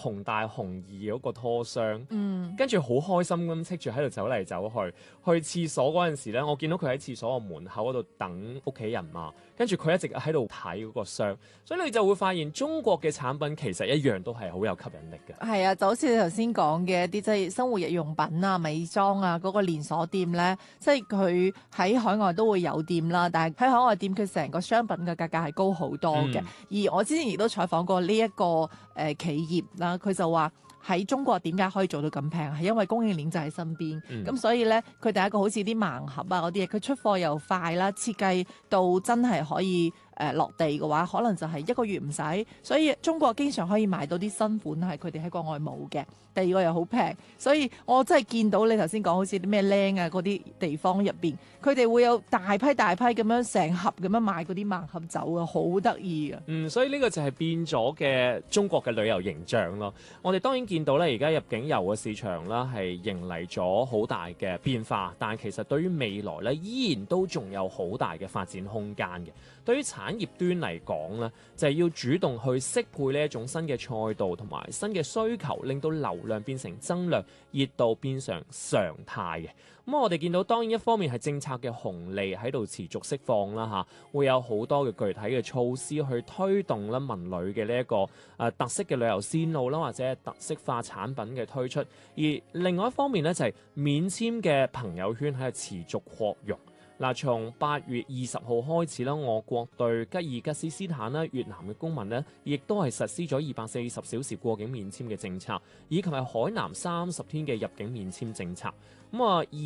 熊大熊二嗰個拖箱，跟住好開心咁戚住喺度走嚟走去。去廁所嗰陣時咧，我見到佢喺廁所個門口嗰度等屋企人嘛，跟住佢一直喺度睇嗰個箱，所以你就會發現中國嘅產品其實一樣都係好有吸引力嘅。 係啊，就好似你頭先講嘅一啲即係生活日用品啊、美妝啊嗰個連鎖店咧，即係佢喺海外都會有店啦，但係喺海外店佢成個商品嘅價格係高好多嘅。而我之前亦都採訪過呢一個企業啦，佢就話喺中國點解可以做到咁平，係因為供應鏈就喺身邊，咁所以咧佢第一個好似啲盲盒啊嗰啲嘢，佢出貨又快啦，設計到真係可以落地嘅話，可能就係一個月唔使，所以中國經常可以買到啲新款係佢哋喺國外冇嘅。第二個又好平，所以我真係見到你頭先講好似啲咩靚啊嗰啲地方入邊，佢哋會有大批咁樣成盒咁樣買嗰啲盲盒走啊，好得意啊！ 所以呢個就係變咗嘅中國嘅旅遊形象咯。我哋當然見到咧，而家入境遊嘅市場啦係迎嚟咗好大嘅變化，但係其實對於未來咧，依然都仲有好大嘅發展空間嘅。對於產業端嚟講咧，就係要主動去適配呢一種新嘅賽道同埋新嘅需求，令到流量變成增量，熱度變成常態嘅。咁我哋見到當然一方面係政策嘅紅利喺度持續釋放啦嚇，會有好多嘅具體嘅措施去推動啦文旅嘅呢一個特色嘅旅遊線路啦，或者係特色化產品嘅推出。而另外一方面咧，就係免簽嘅朋友圈喺度持續擴容。嗱，從8月20號開始啦，我國對吉爾吉斯斯坦啦、越南嘅公民呢，亦都係實施咗240小時過境免簽嘅政策，以及係海南30天嘅入境免簽政策。咁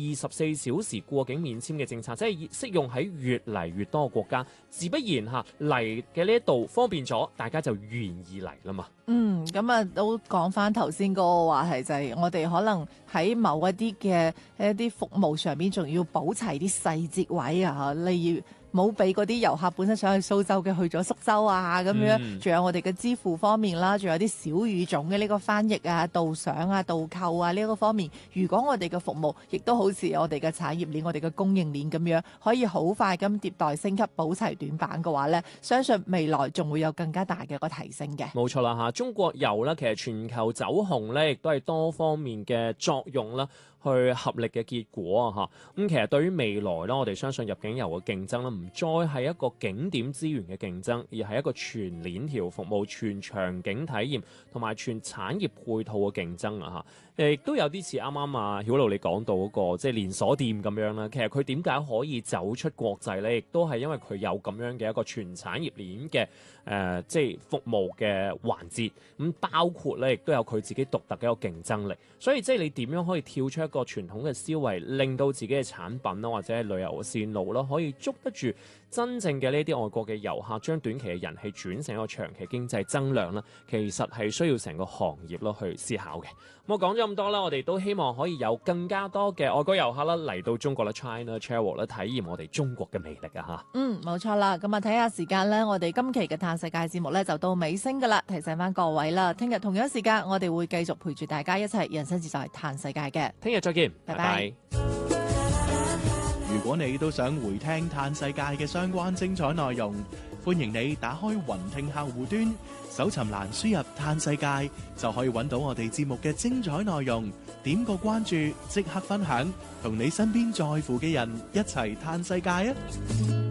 24小時過境免簽嘅政策，即係適用喺越嚟越多嘅國家，自不然嚇嚟嘅呢一度方便咗，大家就願意嚟啦嘛。 咁都講翻頭先嗰個話題，就係我哋可能喺某一啲嘅一啲服務上邊，仲要補齊啲細節位啊，例如冇俾嗰啲遊客本身想去蘇州嘅去咗蘇州啊咁樣，仲有我哋嘅支付方面啦，仲有啲小語種嘅呢個翻譯啊、導賞啊、導購啊呢個方面，如果我哋嘅服務亦都好似我哋嘅產業鏈、我哋嘅供應鏈咁樣，可以好快咁迭代升級、補齊短板嘅話呢，相信未來仲會有更加大嘅一個提升嘅。 冇錯啦嚇，中國遊咧，其實全球走紅咧，亦都係多方面嘅作用啦，去合力嘅結果啊嚇。咁其實對於未來咧，我哋相信入境遊嘅競爭咧，唔再係一個景點資源嘅競爭，而係一個全鏈條服務、全場景體驗同埋全產業配套嘅競爭啊嚇。亦都有啲似啱啱啊曉露你講到嗰個即係連鎖店咁樣啦。其實佢點解可以走出國際咧？亦都係因為佢有咁樣嘅一個全產業鏈嘅即係服務嘅環節。咁包括咧，亦都有佢自己獨特嘅一個競爭力。所以即係你點樣可以跳出一個傳統嘅思維，令到自己嘅產品啦，或者係旅遊嘅線路啦，可以捉得住真正嘅呢啲外國嘅遊客，將短期嘅人氣轉成一個長期經濟增量啦。其實係需要成個行業咯去思考嘅。咁我講咗咁多啦，我哋都希望可以有更加多嘅外國遊客啦嚟到中國啦 ，China Travel 啦，體驗我哋中國嘅魅力啊嚇。 冇錯啦。咁睇下時間咧，我哋今期嘅嘆世界節目咧就到尾聲噶啦。提醒翻各位啦，聽日同樣時間我哋會繼續陪住大家一齊人生自在嘆世界嘅。 聽日再見，拜拜。 如果你都想回聽嘆世界嘅相關精彩內容，歡迎你打開雲聽客戶端，搜尋欄輸入嘆世界，就可以揾到我哋節目嘅精彩內容。點個關注，即刻分享，同你身邊在乎嘅人一齊嘆世界啊！